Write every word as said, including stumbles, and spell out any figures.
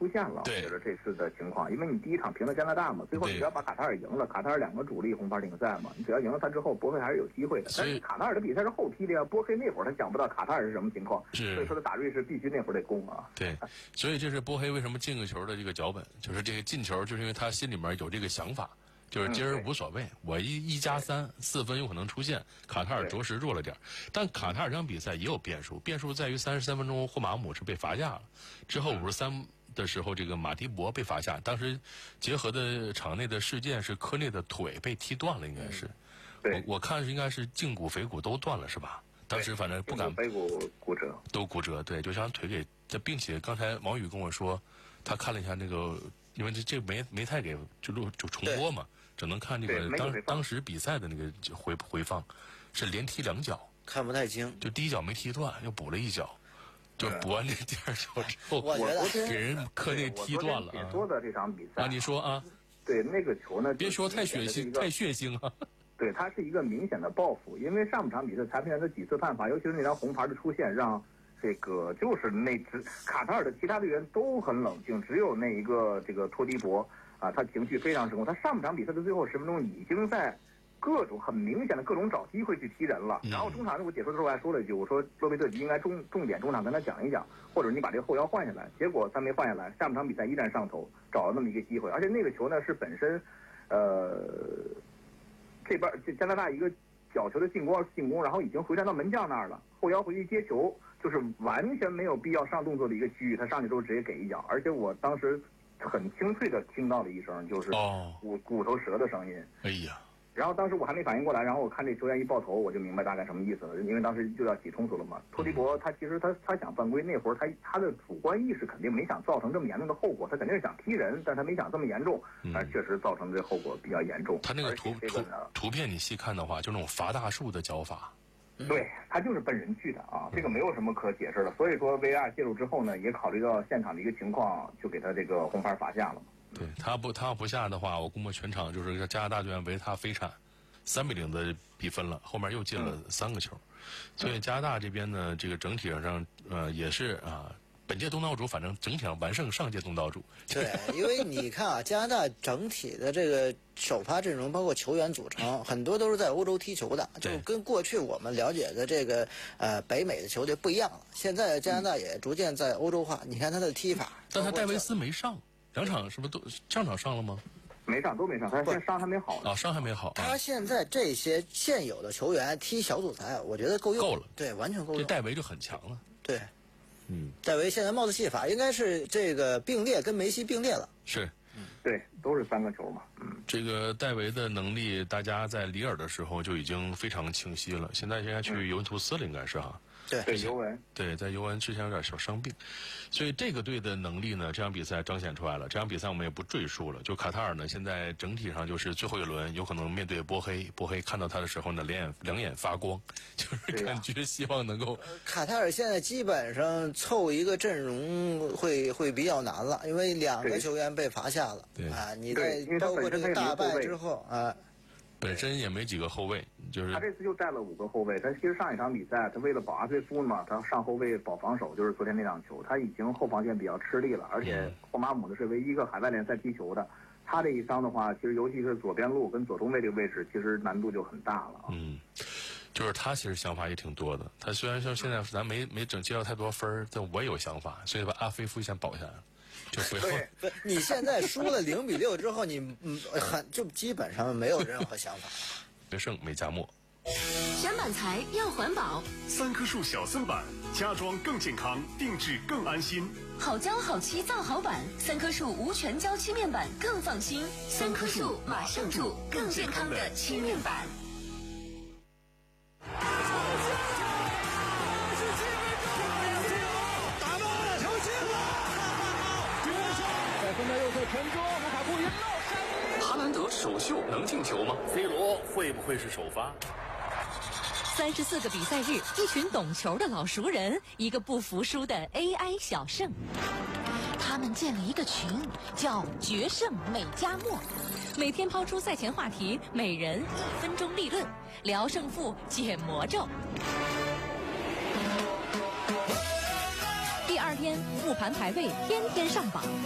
出现了。我觉得这次的情况，因为你第一场平了加拿大嘛，最后你只要把卡塔尔赢了，卡塔尔两个主力红牌顶赛嘛，你只要赢了他之后，波黑还是有机会的。但是卡塔尔的比赛是后踢的呀，波黑那会儿他想不到卡塔尔是什么情况，所以说他打瑞士必须那会儿得攻啊。 对，所以这是波黑为什么进个球的这个脚本，就是这个进球，就是因为他心里面有这个想法。就是今儿无所谓，我一一加三四分有可能出现，卡塔尔着实弱了点，但卡塔尔这场比赛也有变数，变数在于三十三分钟霍马姆是被罚下了，之后五十三的时候这个马蒂博被罚下，当时结合的场内的事件是科内的腿被踢断了，应该是，我我看是应该是胫骨腓骨都断了是吧？当时反正不敢， 腓骨骨折都骨折，对，就像腿给，并且刚才王宇跟我说，他看了一下那个。因为这这没没太给就录就重播嘛，只能看这个当当时比赛的那个回回放，是连踢两脚， 看不太清。 就第一脚没踢断，又补了一脚，就补完这第二脚之后， 我觉得给人科内踢断了。 解说的这场比赛啊，你说啊？ 对，那个球呢， 别说太血腥，太血腥啊！ 对，它是一个明显的报复，因为上半场比赛裁判员的几次判罚，尤其是那张红牌的出现，让。这个就是那支卡塔尔的其他队员都很冷静，只有那一个这个托迪博啊，他情绪非常升高。他上半场比赛的最后十分钟已经在各种很明显的各种找机会去踢人了。然后中场我解说的时候还说了一句，我说洛贝特吉应该重重点中场跟他讲一讲，或者你把这个后腰换下来。结果他没换下来，下半场比赛依然上头，找了那么一个机会。而且那个球呢是本身，呃，这边加拿大一个角球的进攻进攻，然后已经回传到门将那儿了，后腰回去接球。就是完全没有必要上动作的一个区域，他上去之后直接给一脚，而且我当时很清脆的听到了一声，就是骨骨头折的声音。 哎呀！ 然后当时我还没反应过来，然后我看这球员一抱头，我就明白大概什么意思了，因为当时就要起冲突了嘛。托迪博他其实他他想犯规，那会儿他他的主观意识肯定没想造成这么严重的后果，他肯定是想踢人，但他没想这么严重，但确实造成这后果比较严重。 他那个图图图片你细看的话，就那种伐大树的脚法。 对，他就是奔人去的啊，这个没有什么可解释的。所以说 V R 介入之后呢，也考虑到现场的一个情况，就给他这个红牌罚下了。 对他不他不下的话，我估摸全场就是加拿大队员围他飞铲，三比零的比分了，后面又进了三个球，嗯、所以加拿大这边呢，这个整体上呃也是啊。本届东道主反正整体上完胜上届东道主。 对，因为你看啊，加拿大整体的这个首发阵容，包括球员组成，很多都是在欧洲踢球的，就跟过去我们了解的这个呃北美的球队不一样了。现在加拿大也逐渐在欧洲化，你看他的踢法。 但他戴维斯没上，两场是不是都上场上了吗？ 没上，都没上，他现在伤还没好啊，伤还没好。 他现在这些现有的球员踢小组赛，我觉得够用。 够了， 对，完全够用。 这戴维就很强了。 对。 嗯， 戴维现在帽子戏法应该是这个并列，跟梅西并列了。 是， 嗯，对，都是三个球嘛。嗯， 这个戴维的能力，大家在里尔的时候就已经非常清晰了。现在现在去尤文图斯了，应该是哈。 对， 对尤文， 对，在尤文之前有点小伤病，所以这个队的能力呢，这场比赛彰显出来了。这场比赛我们也不赘述了。就卡塔尔呢，现在整体上就是最后一轮有可能面对波黑，波黑看到他的时候呢，两眼两眼发光，就是感觉希望能够。 卡塔尔现在基本上凑一个阵容会会比较难了，因为两个球员被罚下了。 对啊，你在包括这个大败之后啊。 本身也没几个后卫，就是他这次就带了五个后卫。他其实上一场比赛，他为了保阿菲夫嘛，他上后卫保防守，就是昨天那场球，他已经后防线比较吃力了。而且霍马姆呢是唯一一个海外联赛踢球的，他这一伤的话，其实尤其是左边路跟左中卫这个位置，其实难度就很大了。 嗯，就是他其实想法也挺多的。他虽然说现在咱没没整接到太多分，但我也有想法，所以把阿菲夫先保下来。就不要不，你现在输了零比六之后，你嗯很就基本上没有任何想法。 决胜美加墨， 选板材要环保， 三棵树小森板，家装更健康，定制更安心。 好胶好漆造好板，三棵树无全胶漆面板更放心。三棵树马上住更健康的漆面板。 分在右侧传中，卢卡库一漏。 哈兰德首秀能进球吗 ？C 罗会不会是首发？ 三十四个比赛日，一群懂球的老熟人，一个不服输的 A I 小胜。他们建了一个群，叫“决胜美加墨”，每天抛出赛前话题，每人一分钟立论，聊胜负，解魔咒。第二天，复盘排位天天上榜。